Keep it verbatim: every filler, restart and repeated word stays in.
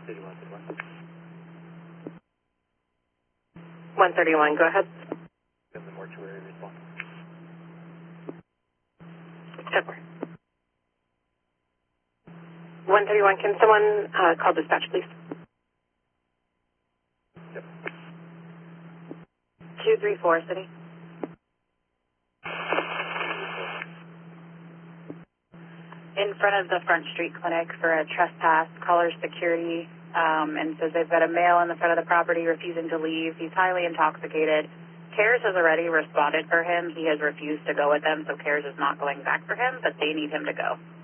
one thirty-one, go ahead. In the mortuary response. Step one thirty-one, can someone uh, call dispatch, please? Yep. two three four, City. In front of the Front Street Clinic for a trespass, caller security, um, and says they've got a male in the front of the property refusing to leave. He's highly intoxicated. CARES has already responded for him. He has refused to go with them, so CARES is not going back for him, but they need him to go.